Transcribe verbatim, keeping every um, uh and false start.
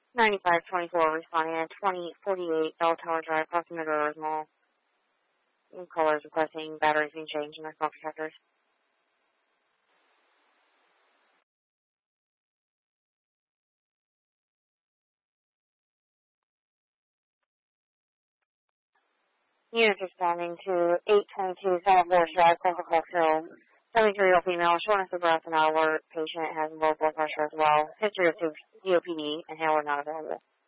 ninety-five twenty-four responding at twenty forty-eight Bell Tower Drive, Proximity Rose Mall. Callers requesting batteries being changed in their smoke detectors. Units responding to eight twenty-two South Forest Drive, Coca-Cola Hill. seventy-three-year-old female, shortness of breath and alert. Patient has low blood pressure as well. History of C O P D, inhaler not available.